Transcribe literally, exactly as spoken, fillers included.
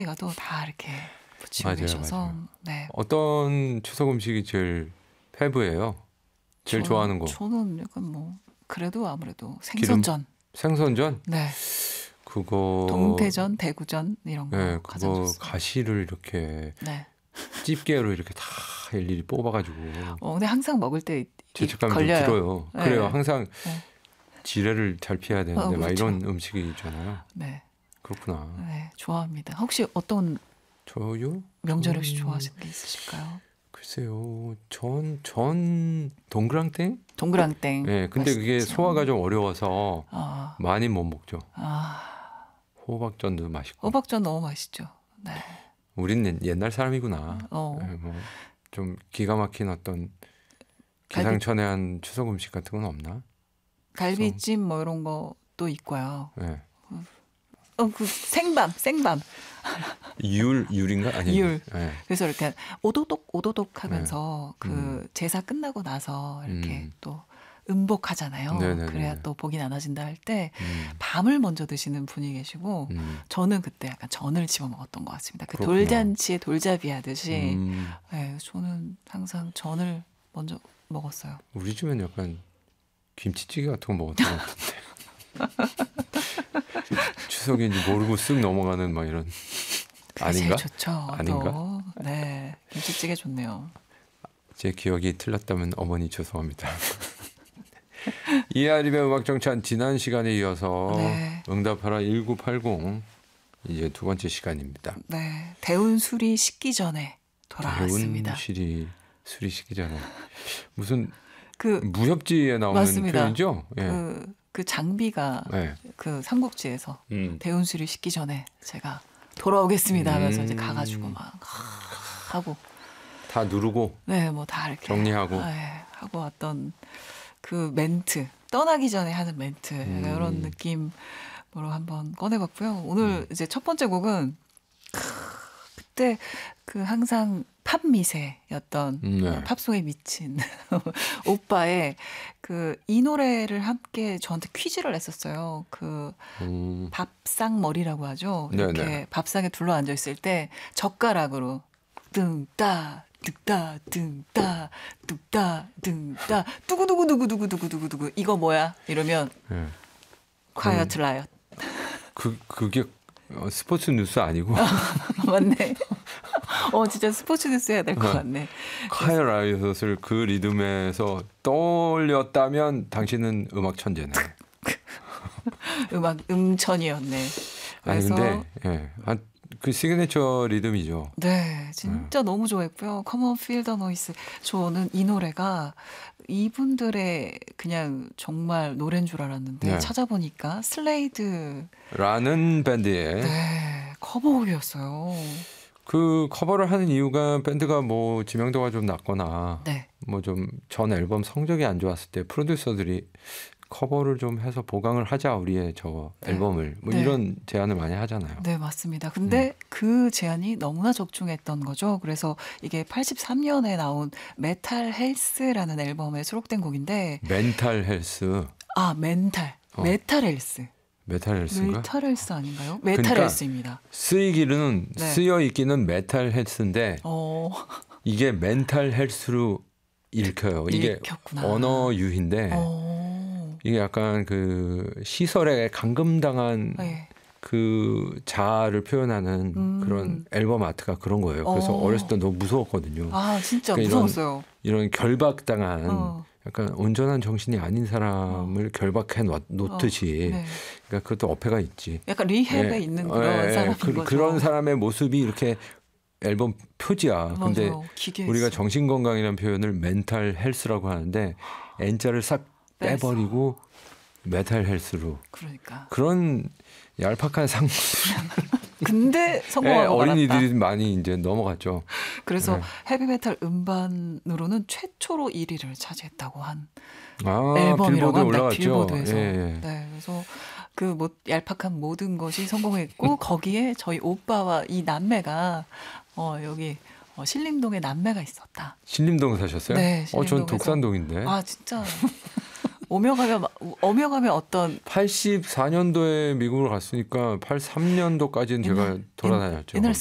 가도 다 이렇게 붙이고 맞아요, 계셔서 맞아요. 네. 어떤 추석 음식이 제일 페브예요? 제일 저, 좋아하는 거? 저는 약간 뭐 그래도 아무래도 기름 생선전. 생선전? 네. 그거 동태전, 대구전 이런 거 예, 가장 그거 좋습니다. 가시를 이렇게 네. 집게로 이렇게 다 일일이 뽑아가지고 어, 근데 항상 먹을 때 이- 이 죄책감이 좀 걸려요. 들어요. 네. 그래요. 항상 네. 지뢰를 잘 피해야 되는데 어, 막 그렇죠. 이런 음식이잖아요. 네. 그렇구나. 네, 좋아합니다. 혹시 어떤 저요? 명절 혹시 음, 좋아하시는 게 있으실까요? 글쎄요. 전, 전 동그랑땡? 동그랑땡. 예, 근데 그게 맛있죠. 소화가 좀 어려워서 아, 많이 못 먹죠. 아, 호박전도 맛있고. 호박전 너무 맛있죠. 네. 우린 옛- 옛날 사람이구나. 어, 예, 뭐 좀 기가 막힌 어떤 갈비, 기상천외한 추석 음식 같은 건 없나? 갈비찜 뭐 이런 것도 있고요. 예. 어, 그 생밤, 생밤. 율, 율인가? 아니. 율. 예. 그래서 이렇게 오도독 오도독 하면서 그 음. 제사 끝나고 나서 이렇게 음. 또 음복하잖아요. 네네네. 그래야 또 복이 나눠진다 할 때 음. 밤을 먼저 드시는 분이 계시고 음. 저는 그때 약간 전을 집어 먹었던 것 같습니다. 그 그렇구나. 돌잔치에 돌잡이 하듯이 음. 네, 저는 항상 전을 먼저 먹었어요. 우리 집은 약간 김치찌개 같은 거 먹었던 것 같은데. 추석인지 모르고 쓱 넘어가는 막 이런. 그게 아닌가? 제일 좋죠. 아닌가? 또. 네, 김치찌개 좋네요. 제 기억이 틀렸다면 어머니 죄송합니다. 이하림의 음악정찬 지난 시간에 이어서 네. 응답하라 일구팔공 이제 두 번째 시간입니다. 네, 대운 술이 식기 전에 대운 돌아왔습니다. 실이 술이 식기 전에 무슨 그 무협지에 나오는 맞습니다. 표현이죠? 예. 그, 그 장비가 네. 그 삼국지에서 음. 대운술이 식기 전에 제가 돌아오겠습니다 하면서 이제 음. 가가지고 막 하고 다 누르고 네 뭐 다 이렇게 정리하고. 네, 하고 왔던 그 멘트 떠나기 전에 하는 멘트 음. 이런 느낌으로 한번 꺼내봤고요. 오늘 음. 이제 첫 번째 곡은 크, 그때 그 항상 팝 미세였던 음, 네. 팝송에 미친 오빠의 그 이 노래를 함께 저한테 퀴즈를 냈었어요. 그 음. 밥상머리라고 하죠. 이렇게 네네. 밥상에 둘러 앉아 있을 때 젓가락으로 뚱따 뚝따 뚱따 뚝따 뚱따 두구두구두구두구두구두구두구 이거 뭐야? 이러면 예. quiet riot. 그 그게 어, 스포츠 뉴스 아니고 맞네. 어 진짜 스포츠 뉴스 해야 될 것 어. 같네. 카이라이엇을 그 리듬에서 떠올렸다면 당신은 음악 천재네. 음악 음천이었네. 아니 그래서 근데 예. 아, 그 시그니처 리듬이죠. 네, 진짜 너무 좋아했고요. Come on, feel the noise. 저는 이 노래가 이분들의 그냥 정말 노래인 줄 알았는데 네. 찾아보니까 슬레이드 라는 밴드의 네, 커버곡이었어요. 그 커버를 하는 이유가 밴드가 뭐 지명도가 좀 낮거나 네, 뭐 좀 전 앨범 성적이 안 좋았을 때 프로듀서들이 커버를 좀 해서 보강을 하자 우리의 저 네. 앨범을 뭐 네. 이런 제안을 많이 하잖아요. 네, 맞습니다. 근데 그 제안이 너무나 적중했던 거죠. 그래서 이게 팔십삼 년에 나온 메탈 헬스라는 앨범에 수록된 곡인데 멘탈 헬스, 아, 멘탈, 어. 메탈 헬스. 메탈 헬스인가? 메탈 헬스 아닌가요? 메탈 그러니까 헬스입니다. 쓰이기는 네. 쓰여 있기는 메탈 헬스인데 어, 이게 멘탈 헬스로 읽혀요. 이게 읽혔구나. 언어 유희인데 어, 이게 약간 그 시설에 감금당한 네. 그 자아를 표현하는 음. 그런 앨범 아트가 그런 거예요. 그래서 어. 어렸을 때 너무 무서웠거든요. 아, 진짜 그러니까 이런- 무서웠어요. 이런 결박당한 어. 약간 온전한 정신이 아닌 사람을 결박해 놓- 놓듯이 네. 그러니까 그것도 어폐가 있지. 약간 리헵에 예. 있는 어, 그런 예, 사람인 그, 거죠. 그런 사람의 모습이 이렇게 앨범 표지야. 근데 맞아요. 기괴했어. 우리가 정신건강이라는 표현을 멘탈 헬스라고 하는데 N자를 싹 뺐어. 빼버리고 메탈 헬스로 그러니까. 그런 얄팍한 상에 근데 성공하고 말았다. 어린이들이 많이 이제 넘어갔죠. 그래서 네. 헤비메탈 음반으로는 최초로 일 위를 차지했다고 한 아, 앨범이라고 빌보드 합니다. 올라갔죠. 빌보드에서. 예, 예. 네, 그래서 그 뭐 얄팍한 모든 것이 성공했고 거기에 저희 오빠와 이 남매가 어 여기 어, 신림동에 남매가 있었다. 신림동 사셨어요? 네, 어, 전 신림동에서. 독산동인데. 아 진짜 오며 가면 오며 가면 어떤 팔십사 년도에 미국을 갔으니까 팔십삼 년도까지는 제가 옛날- 돌아다녔죠. 옛날